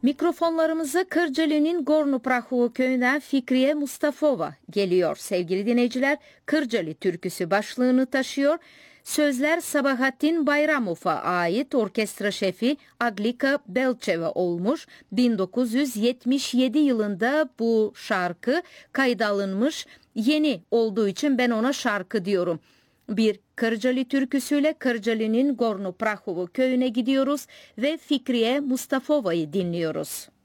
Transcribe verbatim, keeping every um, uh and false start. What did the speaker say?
Mikrofonlarımıza Kırcaali'nin Gornu Prahovo köyünden Fikriye Mustafova geliyor. Sevgili dinleyiciler, Kırcaali türküsü başlığını taşıyor. Sözler Sabahattin Bayramov'a ait, orkestra şefi Aglika Belçeva olmuş. bin dokuz yüz yetmiş yedi yılında bu şarkı kayda alınmış. Yeni olduğu için ben ona şarkı diyorum. Bir Kırcaali türküsüyle Kırcaali'nin Gornu Prahovo köyüne gidiyoruz ve Fikriye Mustafova'yı dinliyoruz.